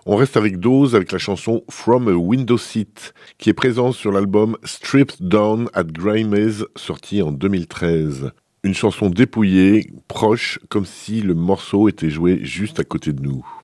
On reste avec Dose avec la chanson From a Window Seat qui est présente sur l'album Stripped Down at Grey Maze sorti en 2013. Une chanson dépouillée, proche, comme si le morceau était joué juste à côté de nous.